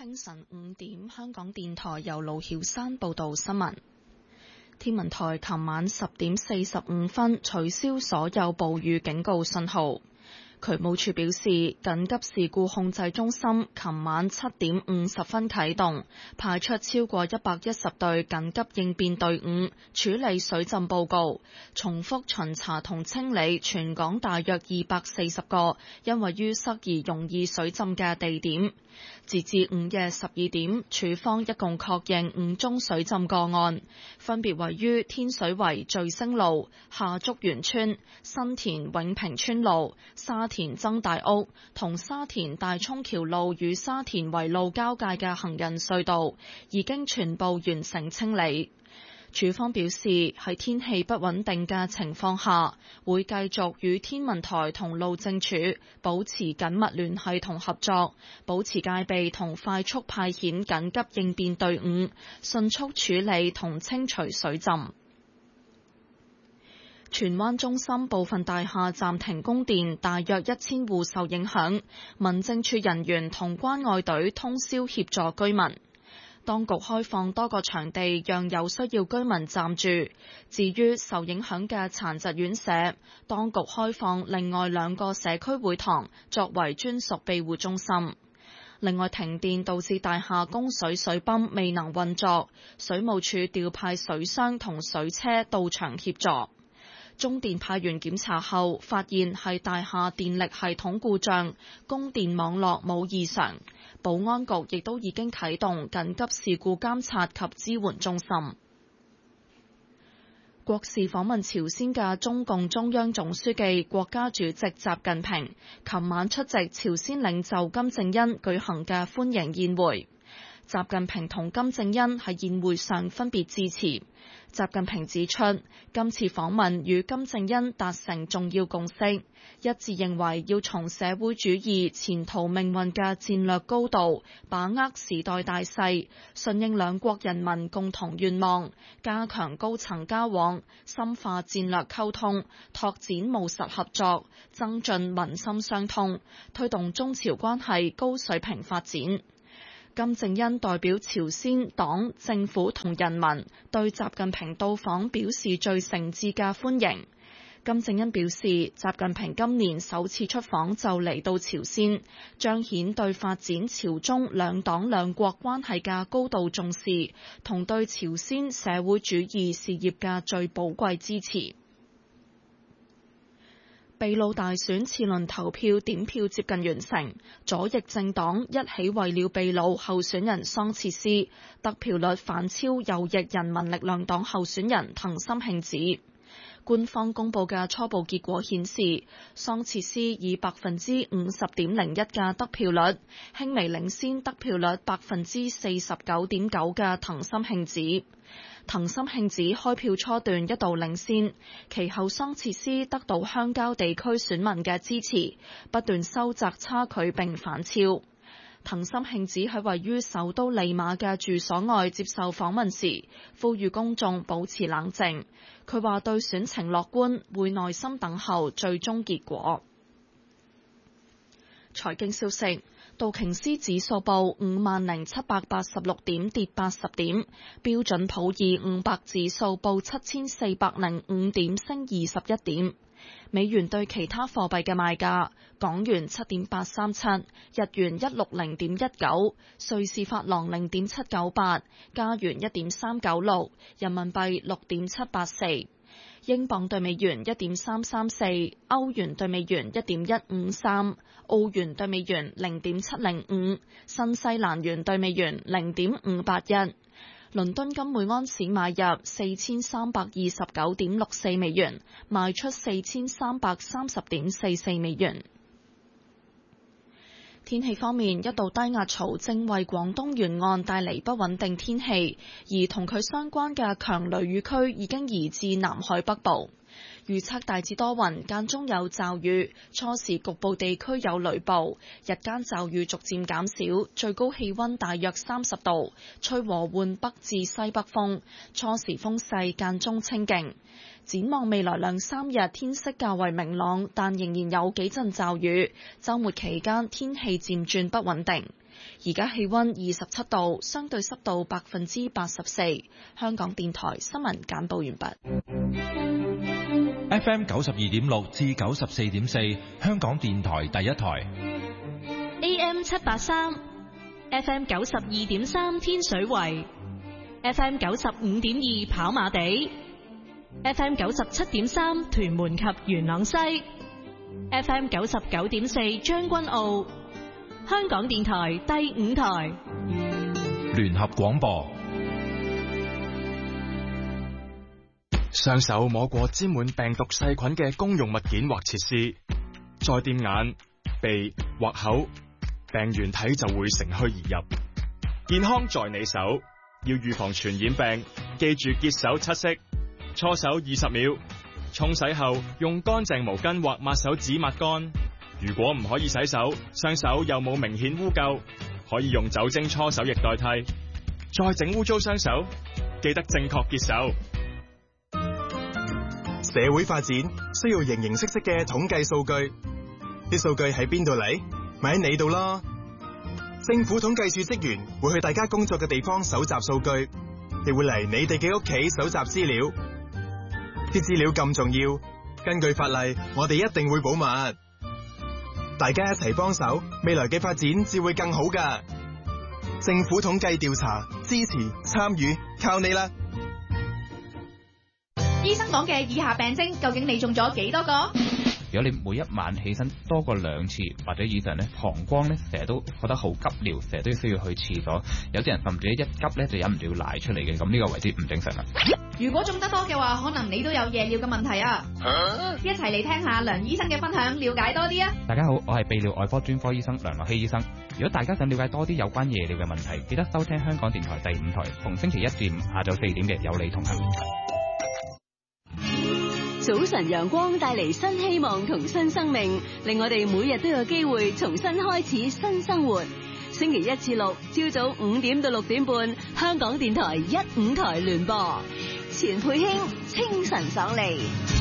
清晨5點，香港電台由盧曉山報道新聞。天文台琴晚10點45分取消所有暴雨警告信號。渠務署表示，緊急事故控制中心琴晚7點50分啟動，派出超過110隊緊急應變隊伍處理水浸報告，重複巡查同清理全港大約240個因為淤塞而容易水浸嘅地點。截至午夜12點，署方一共確認5宗水浸個案，分別位於天水圍聚星路、下竹園村、新田永平村路、沙田曾大屋同沙田大涌橋路與沙田圍路交界嘅行人隧道，已經全部完成清理。署方表示，喺天氣不穩定嘅情況下，會繼續與天文台同路政署保持緊密聯繫同合作，保持戒備同快速派遣緊急應變隊伍，迅速處理同清除水浸。荃灣中心部分大廈暫停供電，大約1000戶受影響，民政處人員同關愛隊通宵協助居民。當局開放多個場地，讓有需要居民暫住。至於受影響嘅殘疾院舍，當局開放另外2個社區會堂作為專屬庇護中心。另外，停電導致大廈供水水泵未能運作，水務署調派水箱同水車到場協助。中電派員檢查後，發現係大廈電力系統故障，供電網絡冇異常。保安局亦都已經啟動緊急事故監察及支援中心。國事訪問朝鮮嘅中共中央總書記、國家主席習近平，琴晚出席朝鮮領袖金正恩舉行嘅歡迎宴會。習近平同金正恩喺宴會上分別致辭。習近平指出，今次訪問與金正恩達成重要共識，一致認為要從社會主義前途命運嘅戰略高度，把握時代大勢，順應兩國人民共同願望，加強高層交往，深化戰略溝通，拓展務實合作，增進民心相通，推動中朝關係高水平發展。金正恩代表朝鮮黨、政府同人民對習近平到訪表示最誠摯嘅歡迎。金正恩表示，習近平今年首次出訪就嚟到朝鮮，彰顯對發展朝中兩黨兩國關係嘅高度重視，同對朝鮮社會主義事業嘅最寶貴支持。秘魯大選次輪投票點票接近完成，左翼政黨一起為了秘魯候選人桑切斯得票率反超右翼人民力量黨候選人藤森慶子。官方公佈嘅初步結果顯示，桑切斯以50.01%嘅得票率，輕微領先得票率49.9%嘅藤森慶子。藤森慶子開票初段一度領先，其後桑切斯得到鄉郊地區選民嘅支持，不斷收窄差距並反超。藤森慶子喺位於首都利馬嘅住所外接受訪問時，呼籲公眾保持冷靜。佢話對選情樂觀，會耐心等候最終結果。財經消息，道瓊斯指數報50,786點，跌80點；標準普爾500指數報7405點，升21點。美元對其他貨幣嘅賣價：港元7.837，日元160.19，瑞士法郎0.798，加元1.396，人民幣6.784。英鎊對美元1.334，歐元對美元1.153，澳元對美元0.705，新西蘭元對美元0.581。倫敦金每安士買入4329.64美元，賣出4330.44美元。天氣方面，一道低壓槽正為廣東沿岸帶嚟不穩定天氣，而同佢相關嘅強雷雨區已經移至南海北部。預測大致多雲，間中有驟雨，初時局部地區有雷暴，日間驟雨逐漸減少，最高氣溫大約30度，吹和緩北至西北風，初時風勢間中清勁。展望未來2-3日天色較為明朗，但仍然有幾陣驟雨，週末期間天氣漸轉不穩定。 而家氣溫27度，相對濕度84%。香港電台新聞簡報完畢。 FM 92.6至94.4，香港電台第一台。 AM 783 ，FM 92.3天水圍，FM 95.2跑馬地，FM 97.3屯門及元朗西，FM 99.4將軍澳。香港電台第5台聯合廣播。 雙手摸過沾滿病毒細菌嘅公用物件或設施，再掂眼、鼻或口，病原體就會乘虛而入。健康在你手，要預防傳染病，記住潔手7式，搓手20秒，沖洗後用乾淨毛巾或抹手紙抹乾。如果唔可以洗手，雙手又冇明顯污垢，可以用酒精搓手液代替。再整污糟雙手，記得正確潔手。 社會發展需要形形色色嘅統計數據，啲數據喺邊度嚟？咪喺你度咯。政府統計處職員會去大家工作嘅地方搜集數據，亦會嚟你哋嘅屋企搜集資料。啲資料咁重要，根據法例，我哋一定會保密。大家一齊幫手，未來嘅發展至會更好㗎。政府統計調查，支持參與，靠你啦！ 醫生講嘅以下病徵，究竟你中咗幾多個？ 如果你每一晚起身多過2次或者以上咧，膀胱咧成日都覺得好急尿，成日都需要去廁所，有啲人甚至一急咧就忍唔住要瀨出嚟嘅，咁呢個為之唔正常啦。 如果中得多嘅話，可能你都有夜尿嘅問題啊！一齊嚟聽下梁醫生嘅分享，了解多啲啊！ 大家好，我係泌尿外科專科醫生梁樂希醫生。如果大家想了解多啲有關夜尿嘅問題，記得收聽香港電台第5台，逢星期1至5下晝4點嘅有你同行。 早晨陽光帶嚟新希望同新生命，令我哋每日都有機會重新開始新生活。星期1至6朝早5點到6點半，香港電台1、5台聯播。錢佩卿清晨爽利。